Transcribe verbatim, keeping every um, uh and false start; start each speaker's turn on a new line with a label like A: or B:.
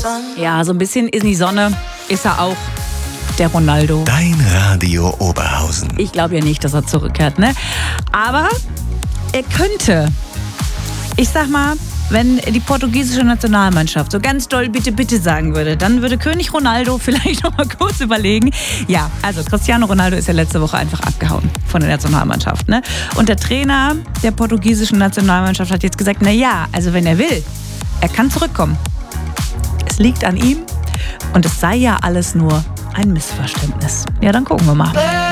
A: Ja, so ein bisschen in die Sonne ist er auch, der Ronaldo.
B: Dein Radio Oberhausen.
A: Ich glaube ja nicht, dass er zurückkehrt, ne? Aber er könnte. Ich sag mal, wenn die portugiesische Nationalmannschaft so ganz doll bitte, bitte sagen würde, dann würde König Ronaldo vielleicht noch mal kurz überlegen. Ja, also Cristiano Ronaldo ist ja letzte Woche einfach abgehauen von der Nationalmannschaft, ne? Und der Trainer der portugiesischen Nationalmannschaft hat jetzt gesagt, na ja, also wenn er will, er kann zurückkommen. Es liegt an ihm und es sei ja alles nur ein Missverständnis. Ja, dann gucken wir mal.